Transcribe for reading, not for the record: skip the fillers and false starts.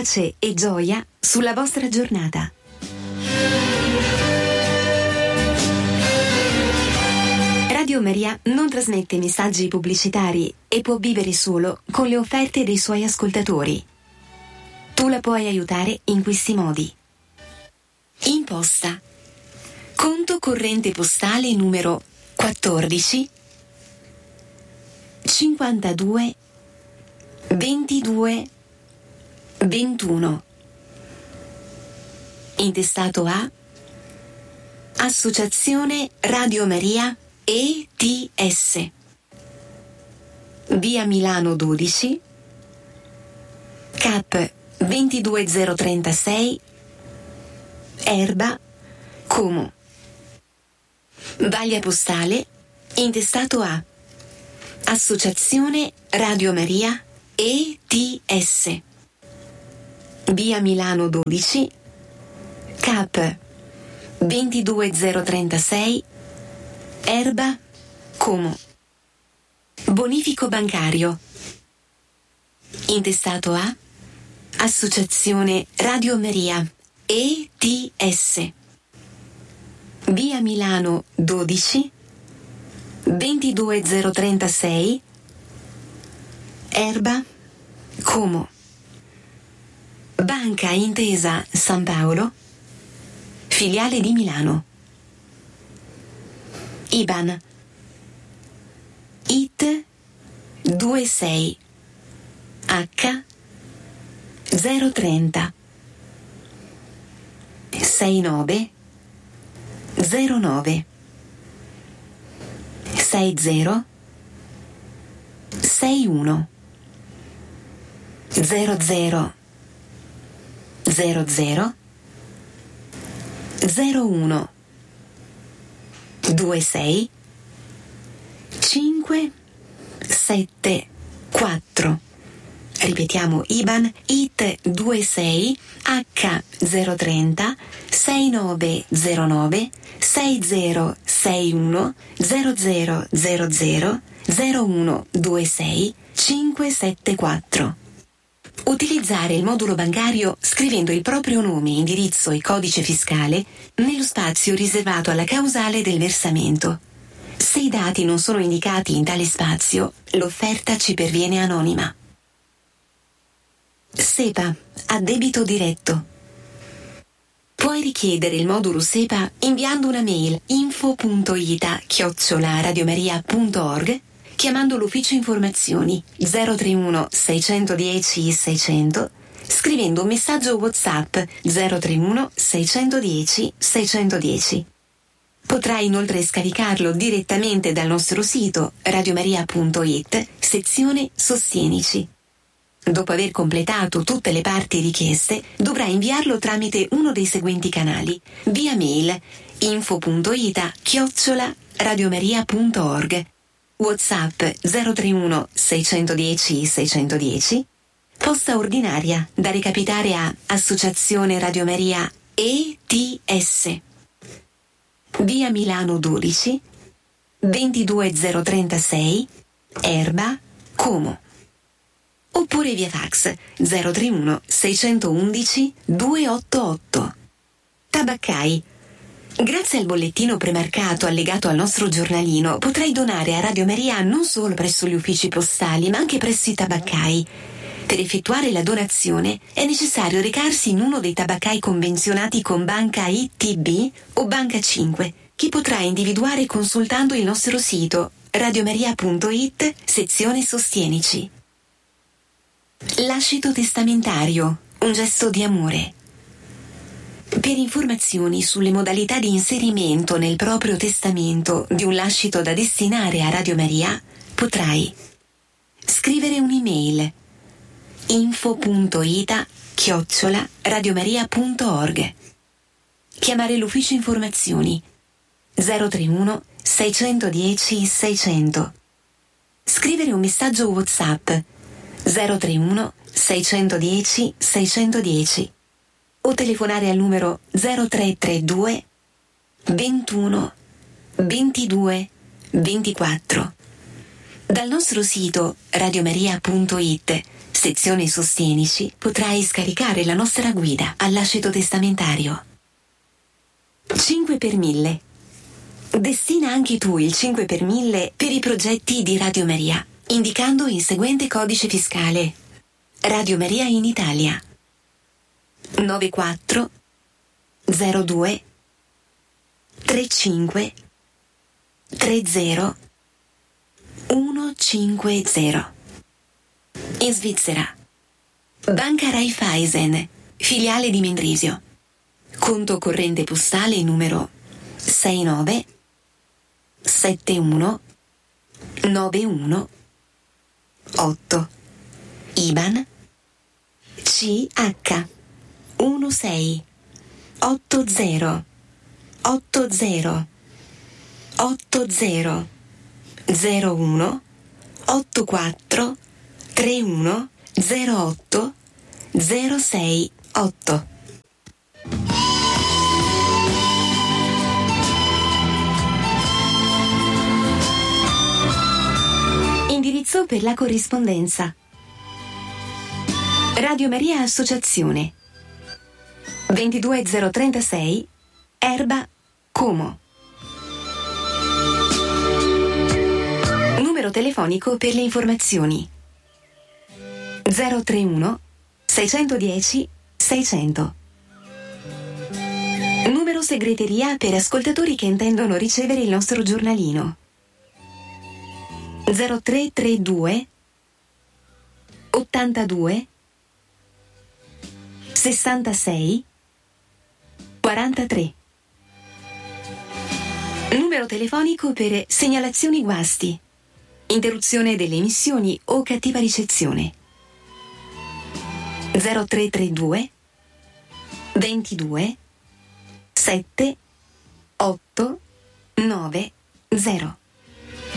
pace e gioia sulla vostra giornata. Radio Maria non trasmette messaggi pubblicitari e può vivere solo con le offerte dei suoi ascoltatori. Tu la puoi aiutare in questi modi. Imposta. Conto corrente postale numero 14 52 22 21. Intestato a Associazione Radio Maria ETS. Via Milano 12, Cap 22036, Erba, Como. Vaglia postale intestato a Associazione Radio Maria ETS. Via Milano 12, Cap 22036, Erba, Como. Bonifico bancario intestato a Associazione Radio Maria ETS. Via Milano 12 22036, Erba, Como. Banca Intesa San Paolo, filiale di Milano. IBAN IT 26 H 030 69 09 60 61 00 00 01 26 5 7 4. Ripetiamo: IBAN IT 26 H 030 6909 6061 0000 0126 574. Utilizzare il modulo bancario scrivendo il proprio nome, indirizzo e codice fiscale nello spazio riservato alla causale del versamento. Se i dati non sono indicati in tale spazio, l'offerta ci perviene anonima. SEPA a debito diretto. Puoi richiedere il modulo SEPA inviando una mail info.ita@radiomaria.org, chiamando l'ufficio informazioni 031 610 600, scrivendo un messaggio WhatsApp 031 610 610. Potrai inoltre scaricarlo direttamente dal nostro sito radiomaria.it, sezione Sostienici. Dopo aver completato tutte le parti richieste, dovrai inviarlo tramite uno dei seguenti canali: via mail info.ita@radiomaria.org, WhatsApp 031 610 610, posta ordinaria da recapitare a Associazione Radio Maria ETS. Via Milano 12 22036, Erba, Como. Oppure via fax 031 611 288. Tabaccai. Grazie al bollettino premarcato allegato al nostro giornalino potrai donare a Radio Maria non solo presso gli uffici postali ma anche presso i tabaccai. Per effettuare la donazione è necessario recarsi in uno dei tabaccai convenzionati con Banca ITB o Banca 5, che potrai individuare consultando il nostro sito radiomaria.it, sezione Sostienici. Lascito testamentario, un gesto di amore. Per informazioni sulle modalità di inserimento nel proprio testamento di un lascito da destinare a Radio Maria, potrai scrivere un'email info.ita@radiomaria.org, chiamare l'ufficio informazioni 031 610 600, scrivere un messaggio WhatsApp 031 610 610 o telefonare al numero 0332 21 22 24. Dal nostro sito radiomaria.it Sezione Sostienici, potrai scaricare la nostra guida all'ascito testamentario. 5 per 1000. Destina anche tu il 5 per 1000 per i progetti di Radio Maria, indicando il seguente codice fiscale. Radio Maria in Italia. 94 02 35 30 150. In Svizzera. Banca Raiffeisen, filiale di Mendrisio. Conto corrente postale numero 69 71 91 8. IBAN CH 16 80 80 80 01 84 31 08 06 8. Indirizzo per la corrispondenza. Radio Maria Associazione 22036 Erba, Como. Numero telefonico per le informazioni 031 610 600. Numero segreteria per ascoltatori che intendono ricevere il nostro giornalino 0332 82 66 43. Numero telefonico per segnalazioni guasti, interruzione delle emissioni o cattiva ricezione 0332 22 7 8 9 0.